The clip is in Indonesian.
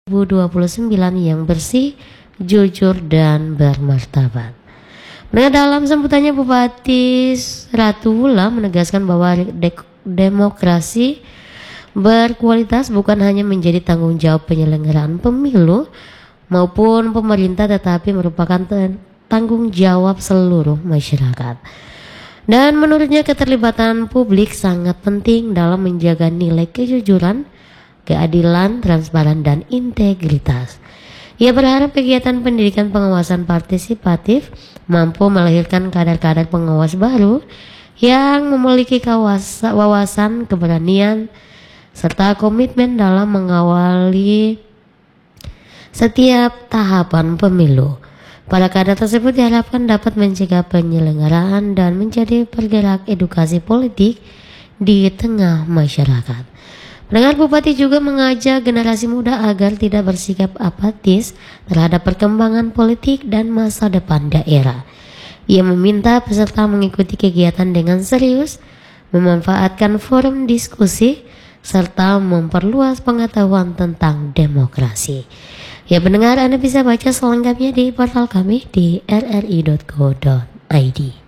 2029 yang bersih, jujur, dan bermartabat. Nah, dalam sambutannya Bupati Ratu Wula menegaskan bahwa demokrasi berkualitas bukan hanya menjadi tanggung jawab penyelenggaraan pemilu maupun pemerintah, tetapi merupakan tanggung jawab seluruh masyarakat. Dan menurutnya keterlibatan publik sangat penting dalam menjaga nilai kejujuran, keadilan, transparan, dan integritas. Ia berharap kegiatan pendidikan pengawasan partisipatif mampu melahirkan kadar-kadar pengawas baru yang memiliki wawasan, keberanian, serta komitmen dalam mengawali setiap tahapan pemilu. Para kader tersebut diharapkan dapat mencegah penyelenggaraan dan menjadi pergerak edukasi politik di tengah masyarakat. Pendengar, Bupati juga mengajak generasi muda agar tidak bersikap apatis terhadap perkembangan politik dan masa depan daerah. Ia meminta peserta mengikuti kegiatan dengan serius, memanfaatkan forum diskusi, serta memperluas pengetahuan tentang demokrasi. Ya pendengar, Anda bisa baca selengkapnya di portal kami di rri.co.id.